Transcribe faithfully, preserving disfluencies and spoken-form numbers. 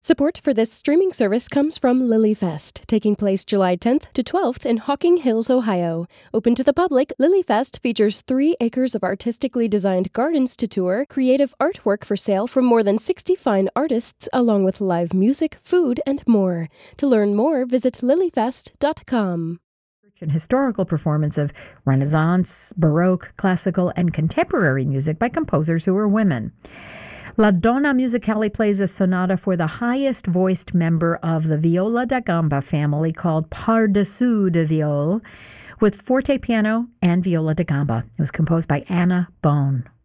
Support for this streaming service comes from LilyFest, taking place July tenth to twelfth in Hocking Hills, Ohio. Open to the public, LilyFest features three acres of artistically designed gardens to tour, creative artwork for sale from more than sixty fine artists, along with live music, food, and more. To learn more, visit lilyfest dot com. And historical performance of Renaissance, Baroque, classical, and contemporary music by composers who are women. La Donna Musicale plays a sonata for the highest-voiced member of the viola da gamba family called Par-dessous de viol, with forte piano and viola da gamba. It was composed by Anna Bone.